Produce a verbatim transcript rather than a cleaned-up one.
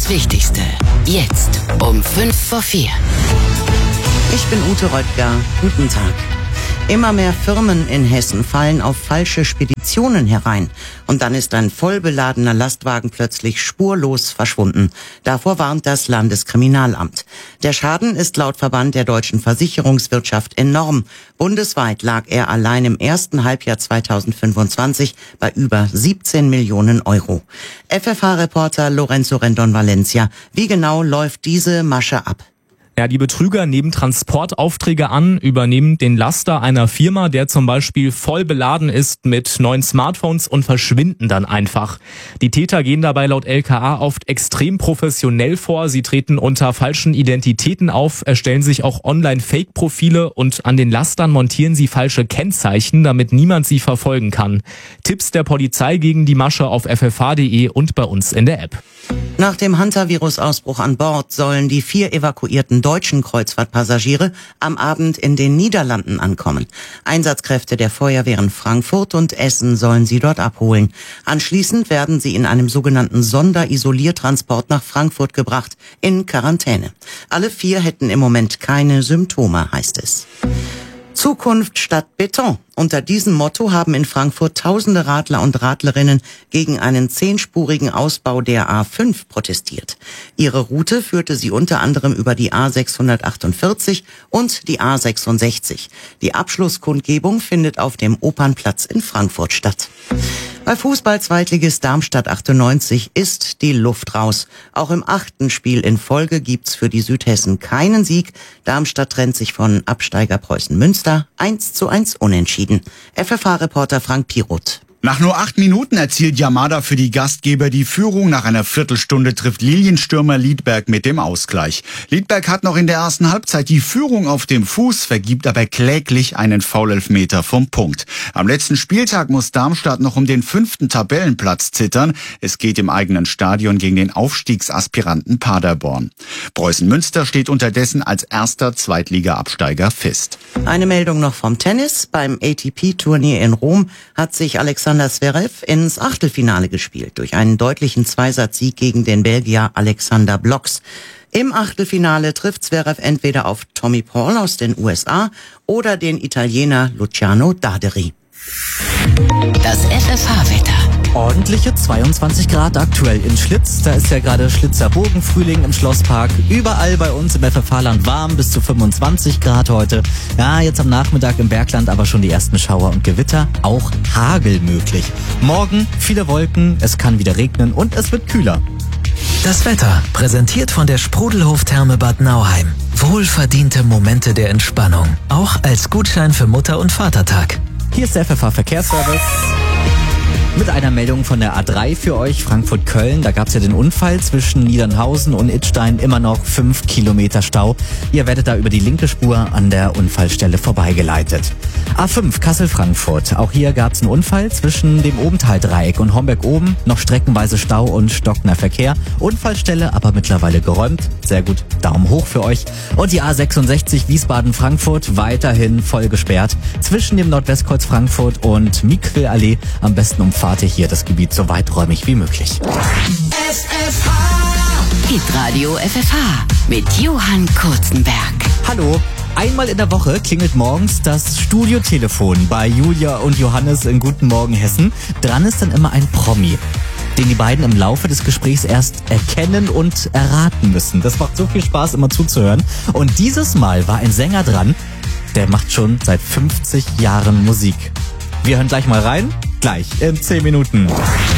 Das Wichtigste. Jetzt um fünf vor vier. Ich bin Ute Röttger. Guten Tag. Immer mehr Firmen in Hessen fallen auf falsche Speditionen herein. Und dann ist ein vollbeladener Lastwagen plötzlich spurlos verschwunden. Davor warnt das Landeskriminalamt. Der Schaden ist laut Verband der deutschen Versicherungswirtschaft enorm. Bundesweit lag er allein im ersten Halbjahr zweitausendfünfundzwanzig bei über siebzehn Millionen Euro. F F H-Reporter Lorenzo Rendon-Valencia. Wie genau läuft diese Masche ab? Ja, die Betrüger nehmen Transportaufträge an, übernehmen den Laster einer Firma, der zum Beispiel voll beladen ist mit neuen Smartphones und verschwinden dann einfach. Die Täter gehen dabei laut L K A oft extrem professionell vor. Sie treten unter falschen Identitäten auf, erstellen sich auch Online-Fake-Profile und an den Lastern montieren sie falsche Kennzeichen, damit niemand sie verfolgen kann. Tipps der Polizei gegen die Masche auf f f h punkt d e und bei uns in der App. Nach dem Hunter-Virus-Ausbruch an Bord sollen die vier evakuierten deutschen Kreuzfahrtpassagiere am Abend in den Niederlanden ankommen. Einsatzkräfte der Feuerwehren Frankfurt und Essen sollen sie dort abholen. Anschließend werden sie in einem sogenannten Sonderisoliertransport nach Frankfurt gebracht, in Quarantäne. Alle vier hätten im Moment keine Symptome, heißt es. Zukunft statt Beton. Unter diesem Motto haben in Frankfurt tausende Radler und Radlerinnen gegen einen zehnspurigen Ausbau der A fünf protestiert. Ihre Route führte sie unter anderem über die A sechshundertachtundvierzig und die A sechsundsechzig. Die Abschlusskundgebung findet auf dem Opernplatz in Frankfurt statt. Bei Fußball-Zweitligist Darmstadt achtundneunzig ist die Luft raus. Auch im achten Spiel in Folge gibt's für die Südhessen keinen Sieg. Darmstadt trennt sich von Absteiger Preußen Münster eins zu eins unentschieden. F F H-Reporter Frank Piroth. Nach nur acht Minuten erzielt Yamada für die Gastgeber die Führung. Nach einer Viertelstunde trifft Lilienstürmer Liedberg mit dem Ausgleich. Liedberg hat noch in der ersten Halbzeit die Führung auf dem Fuß, vergibt aber kläglich einen Foulelfmeter vom Punkt. Am letzten Spieltag muss Darmstadt noch um den fünften Tabellenplatz zittern. Es geht im eigenen Stadion gegen den Aufstiegsaspiranten Paderborn. Preußen Münster steht unterdessen als erster Zweitliga-Absteiger fest. Eine Meldung noch vom Tennis. Beim A T P-Turnier in Rom hat sich Alexander Zverev ins Achtelfinale gespielt durch einen deutlichen Zweisatzsieg gegen den Belgier Alexander Bloks. Im Achtelfinale trifft Zverev entweder auf Tommy Paul aus den U S A oder den Italiener Luciano Daderi. Das F F H-Wetter. Ordentliche zweiundzwanzig Grad aktuell in Schlitz. Da ist ja gerade Schlitzerbogen, Frühling im Schlosspark. Überall bei uns im F F H-Land warm, bis zu fünfundzwanzig Grad heute. Ja, jetzt am Nachmittag im Bergland aber schon die ersten Schauer und Gewitter. Auch Hagel möglich. Morgen viele Wolken, es kann wieder regnen und es wird kühler. Das Wetter, präsentiert von der Sprudelhof-Therme Bad Nauheim. Wohlverdiente Momente der Entspannung. Auch als Gutschein für Mutter- und Vatertag. Hier ist der F F H-Verkehrsservice. Mit einer Meldung von der A drei für euch, Frankfurt-Köln. Da gab es ja den Unfall zwischen Niedernhausen und Idstein, immer noch fünf Kilometer Stau. Ihr werdet da über die linke Spur an der Unfallstelle vorbeigeleitet. A fünf Kassel-Frankfurt. Auch hier gab es einen Unfall zwischen dem Obenthal-Dreieck und Homberg-Oben. Noch streckenweise Stau und stockender Verkehr. Unfallstelle aber mittlerweile geräumt. Sehr gut, Daumen hoch für euch. Und die A sechsundsechzig Wiesbaden-Frankfurt weiterhin voll gesperrt. Zwischen dem Nordwestkreuz Frankfurt und Miquelallee am besten umfahren. Fahrt ihr hier das Gebiet so weiträumig wie möglich. F F H. Hitradio F F H mit Johann Kurzenberg. Hallo. Einmal in der Woche klingelt morgens das Studiotelefon bei Julia und Johannes in Guten Morgen Hessen. Dran ist dann immer ein Promi, den die beiden im Laufe des Gesprächs erst erkennen und erraten müssen. Das macht so viel Spaß, immer zuzuhören. Und dieses Mal war ein Sänger dran, der macht schon seit fünfzig Jahren Musik. Wir hören gleich mal rein. Gleich in zehn Minuten.